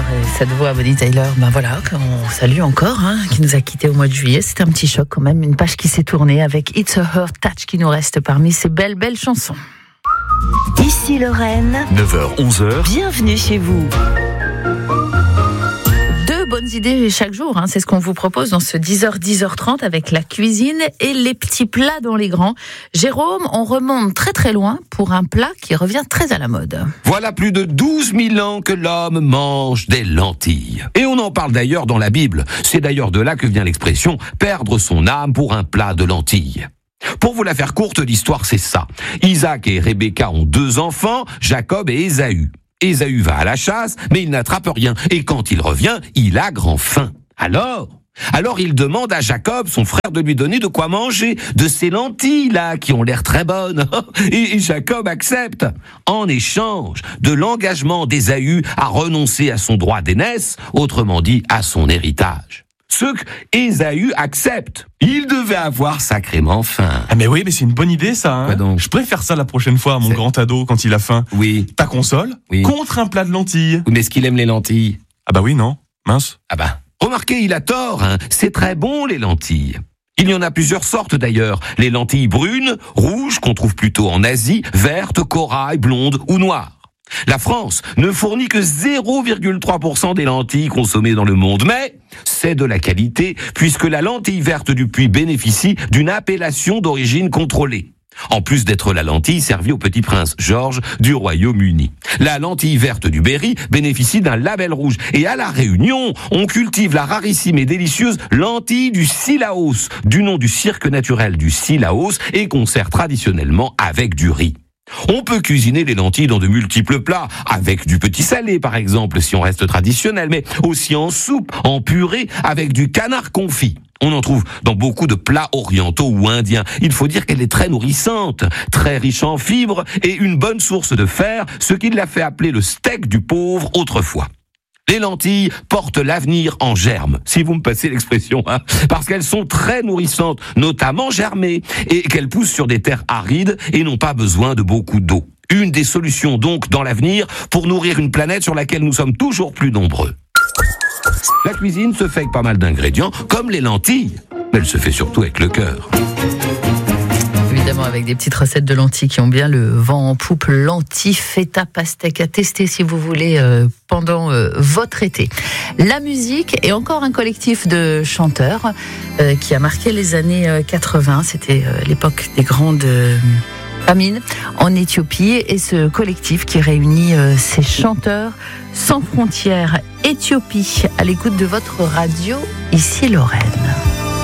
et cette voix, Bonnie Tyler, ben voilà, qu'on salue encore, qui nous a quittés au mois de juillet. C'était un petit choc quand même, une page qui s'est tournée avec It's a Her Touch qui nous reste parmi ces belles chansons. Ici Lorraine, 9h-11h, bienvenue chez vous. Bonnes idées chaque jour, c'est ce qu'on vous propose dans ce 10h-10h30 avec la cuisine et les petits plats dans les grands. Jérôme, on remonte très très loin pour un plat qui revient très à la mode. Voilà plus de 12 000 ans que l'homme mange des lentilles. Et on en parle d'ailleurs dans la Bible. C'est d'ailleurs de là que vient l'expression « perdre son âme pour un plat de lentilles ». Pour vous la faire courte, l'histoire c'est ça. Isaac et Rebecca ont 2 enfants, Jacob et Ésaü. Ésaü va à la chasse, mais il n'attrape rien. Et quand il revient, il a grand faim. Alors il demande à Jacob, son frère, de lui donner de quoi manger, de ces lentilles-là, qui ont l'air très bonnes. Et Jacob accepte. En échange de l'engagement d'Ésaü à renoncer à son droit d'aînesse, autrement dit, à son héritage. Ce qu'Ésaü accepte. Il devait avoir sacrément faim. Ah mais oui, mais c'est une bonne idée ça. Donc je préfère ça la prochaine fois à mon grand ado quand il a faim. Oui. Ta console contre un plat de lentilles. Mais est-ce qu'il aime les lentilles? Ah bah oui, non. Mince. Ah bah. Remarquez, il a tort. C'est très bon les lentilles. Il y en a plusieurs sortes d'ailleurs. Les lentilles brunes, rouges qu'on trouve plutôt en Asie, vertes, corail, blondes ou noires. La France ne fournit que 0,3% des lentilles consommées dans le monde, mais c'est de la qualité puisque la lentille verte du Puy bénéficie d'une appellation d'origine contrôlée. En plus d'être la lentille servie au petit prince George du Royaume-Uni. La lentille verte du Berry bénéficie d'un label rouge. Et à La Réunion, on cultive la rarissime et délicieuse lentille du Sillaos, du nom du cirque naturel du Sillaos, et qu'on sert traditionnellement avec du riz. On peut cuisiner les lentilles dans de multiples plats, avec du petit salé par exemple, si on reste traditionnel, mais aussi en soupe, en purée, avec du canard confit. On en trouve dans beaucoup de plats orientaux ou indiens. Il faut dire qu'elle est très nourrissante, très riche en fibres et une bonne source de fer, ce qui l'a fait appeler le steak du pauvre autrefois. Les lentilles portent l'avenir en germe, si vous me passez l'expression, parce qu'elles sont très nourrissantes, notamment germées, et qu'elles poussent sur des terres arides et n'ont pas besoin de beaucoup d'eau. Une des solutions donc dans l'avenir pour nourrir une planète sur laquelle nous sommes toujours plus nombreux. La cuisine se fait avec pas mal d'ingrédients, comme les lentilles, mais elle se fait surtout avec le cœur. Évidemment, avec des petites recettes de lentilles qui ont bien le vent en poupe. Lentilles, feta, pastèque à tester si vous voulez pendant votre été. La musique et encore un collectif de chanteurs qui a marqué les années 80. C'était l'époque des grandes famines en Éthiopie. Et ce collectif qui réunit ces chanteurs sans frontières Éthiopie à l'écoute de votre radio, ici Lorraine.